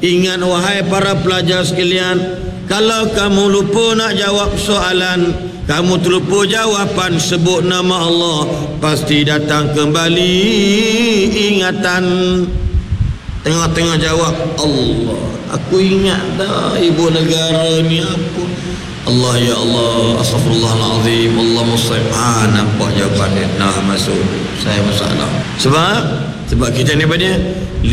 Ingat wahai para pelajar sekalian, kalau kamu lupa nak jawab soalan, kamu terlupa jawapan, sebut nama Allah, pasti datang kembali ingatan. Tengah-tengah jawab, Allah, aku ingat dah ibu negara ni apa. Allah, ya Allah, astaghfirullahalazim, Allah musta'an. Nampak jawapan dia, nah masuk, saya masalah. Sebab kita ni apa dia?